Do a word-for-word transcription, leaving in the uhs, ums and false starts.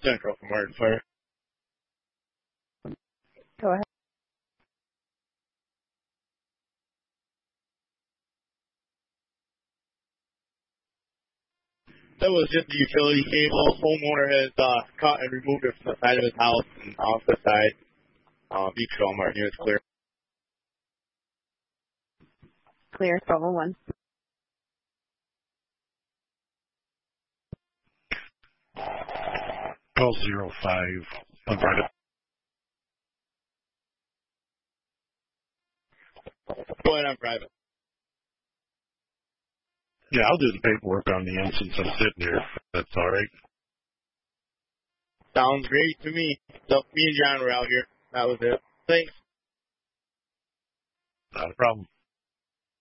Central from Martin Fire. Go ahead. That was just the utility cable. Homeowner has uh, cut and removed it from the side of his house and off the side. Uh, Beach Shell Martin, unit's clear. Clear, Bravo one. Call zero five on private. Go ahead on private. Yeah, I'll do the paperwork on the end since I'm sitting here. That's all right. Sounds great to me. So me and John were out here. That was it. Thanks. Not a problem.